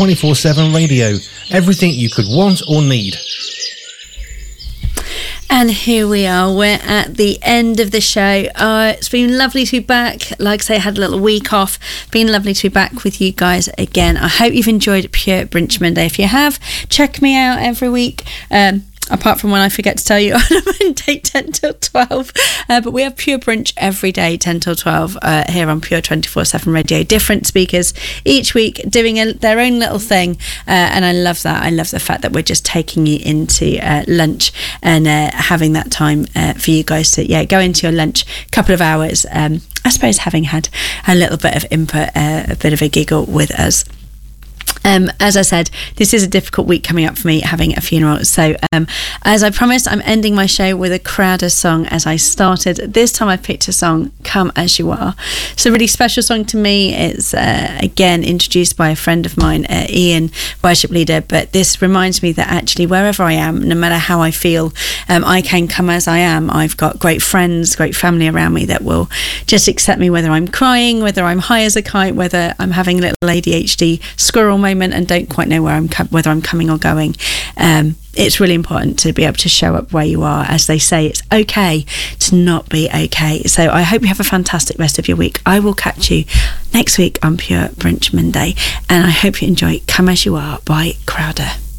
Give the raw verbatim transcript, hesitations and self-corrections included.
twenty-four seven Radio. Everything you could want or need. And here we are, we're at the end of the show. Uh, it's been lovely to be back. Like I say, I had a little week off. Been lovely to be back with you guys again. I hope you've enjoyed Pure Brunch Monday. If you have, check me out every week. Um, apart from when I forget to tell you on a Monday ten till twelve. Uh, but we have Pure Brunch every day, ten till twelve, uh, here on Pure twenty-four seven Radio. Different speakers each week doing a, their own little thing. Uh, and I love that. I love the fact that we're just taking you into uh, lunch and uh, having that time uh, for you guys to yeah go into your lunch, couple of hours. Um, I suppose having had a little bit of input, uh, a bit of a giggle with us. Um, as I said, this is a difficult week coming up for me, having a funeral. So um, as I promised, I'm ending my show with a Crowder song as I started. This time I picked a song, Come As You Are. It's a really special song to me. It's uh, again introduced by a friend of mine, uh, Ian, worship leader. But this reminds me that actually wherever I am, no matter how I feel, um, I can come as I am. I've got great friends, great family around me that will just accept me, whether I'm crying, whether I'm high as a kite, whether I'm having a little A D H D squirrel moment and don't quite know where I'm co- whether I'm coming or going. Um, it's really important to be able to show up where you are. As they say, it's okay to not be okay. So I hope you have a fantastic rest of your week. I will catch you next week on Pure Brunch Monday, and I hope you enjoy Come As You Are by Crowder.